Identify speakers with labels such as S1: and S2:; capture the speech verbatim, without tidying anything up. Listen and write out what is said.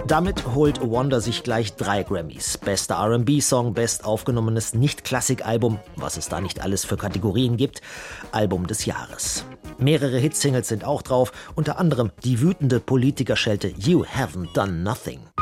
S1: Damit holt Wonder sich gleich drei Grammys. Bester R and B-Song, best aufgenommenes Nicht-Klassik-Album, was es da nicht alles für Kategorien gibt, Album des Jahres. Mehrere Hitsingles sind auch drauf, unter anderem die wütende Politikerschelte You Haven't Done Nothing.